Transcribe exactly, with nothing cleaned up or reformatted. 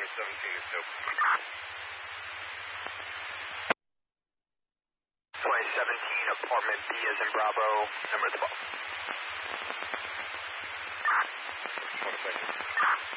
seventeen is two. twenty seventeen, apartment B as in Bravo, number twelve.